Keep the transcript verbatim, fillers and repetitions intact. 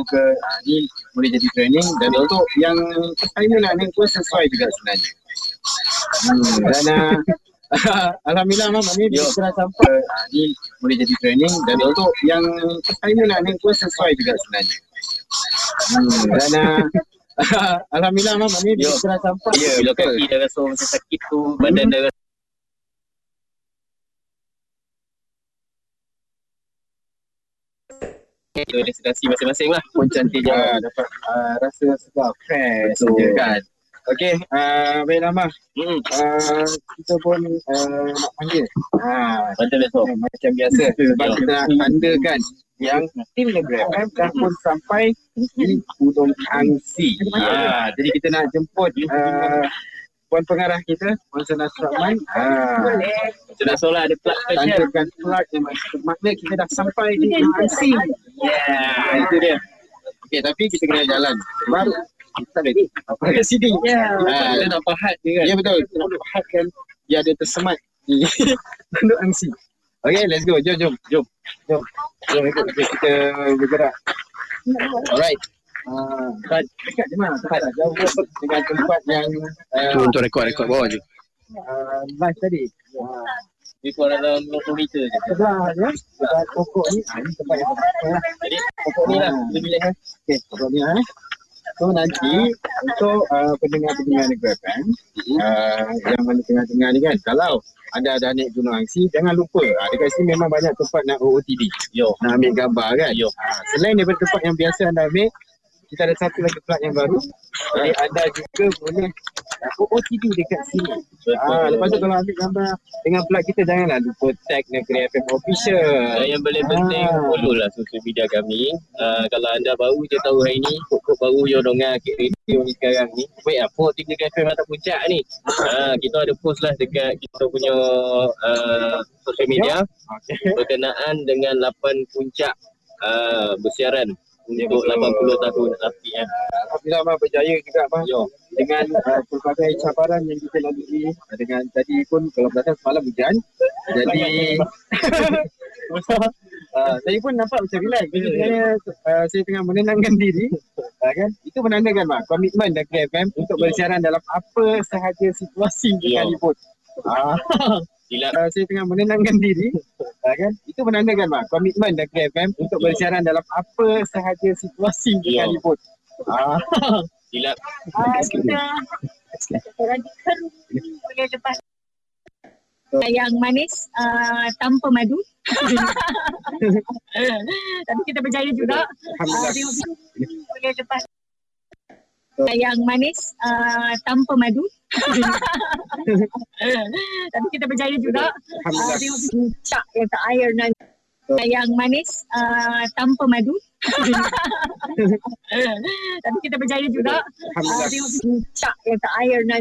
ke, uh, ni boleh jadi training. Dan untuk yang persaingan ni pun sesuai juga sebenarnya. Hmm, dan uh, Alhamdulillah Mam, ni kita dah sampai, uh, ni boleh jadi training. Dan untuk yang persaingan ni pun sesuai juga sebenarnya. Hmm, dan uh, Alhamdulillah Mam, ni kita dah sampai. Ya, bila kaki dah rasa macam sakit tu, badan dah rasa destinasi masing-masing lah pun cantiknya. uh, dapat uh, rasa segar, fresh saja kan. Okey, uh, baiklah Mah. Hmm. Uh, kita pun uh, nak panggil. Ha, Macam biasa. Macam biasa. Sebab kita nak tandakan yang tim Negeri F M dah pun sampai di Gunung Angsi. Ha, jadi kita nak jemput uh, Puan Pengarah kita, Puan Sanas Rahman. Ha, Sudah solat ada plug special. tandakan flag yang makna kita dah sampai di Gunung Angsi. Yeah, itu dia. Okey, tapi kita kena jalan. Sebab kita ready. Apa kat sini? Ya, Ah, kita nak pahat dia kan. Ya betul. Kita nak pahatkan dia ada tersemat di Gunung Angsi. Okay, let's go. Jom, jom, jom. Jom, jom ikut okay, kita bergerak. Alright. Uh, dekat je mah. Dekat lah. Jauh pun dengan tempat yang uh, untuk rekod-rekod bawah je. uh, live tadi. Uh, Dia kurang dalam lima puluh meter je. sebelah je. Dekat pokok ni. Ah, ni tempat yang tepat lah. Jadi pokok ni lah kita pilih kan. Okay, pokok ni eh. So nanti untuk uh, pendengar-pendengar Negeri F M uh, yang mana tengah-tengah ni kan, kalau anda dah naik Gunung Angsi, jangan lupa uh, dekat sini memang banyak tempat nak O O T D. Yo. Nak ambil gambar kan. Yo. Uh, selain daripada tempat yang biasa anda ambil, kita ada satu lagi plat yang baru. Jadi anda juga boleh uh, O O T D dekat sini. Ah, lepas tu kalau ambil gambar dengan plat kita, janganlah lupa tag Negeri F M Official. Dan yang paling penting, Ah. follow lah social media kami. Uh, kalau anda baru je tahu hari ni, kod-kod baru yang dengar Kit Radio ni sekarang ni, wait lah, for Tim Negeri F M atau Puncak ni. Uh, kita ada post lah dekat kita punya uh, social media Okay. berkenaan dengan lapan puncak uh, bersiaran untuk lapan puluh tahun api ya. Alhamdulillah Abang berjaya juga Abang. Yo. Dengan uh, pelbagai cabaran yang kita lalui. Uh, dengan tadi pun kalau berdatang semalam hujan. Jadi uh, saya pun nampak macam relax. Jadi saya, uh, saya tengah menenangkan diri. Uh, kan? Itu menandakan Mak, komitmen Negeri F M untuk bersiaran dalam apa sahaja situasi sekalipun. Uh, Sila. uh, saya tengah menenangkan diri. Uh, kan? Itu menandakan Mak, komitmen Negeri F M untuk bersiaran dalam apa sahaja situasi sekalipun. Uh, Sila. Ah, kita orang kerum boleh lepas yang manis uh, tanpa madu. Tapi kita berjaya juga. Uh, boleh lepas yang manis uh, tanpa madu. Tapi kita berjaya juga. Uh, puncak yang tak air nanti. Yang manis uh, tanpa madu. Tapi kita berjaya juga. Uh, puncak yang tak air nanti.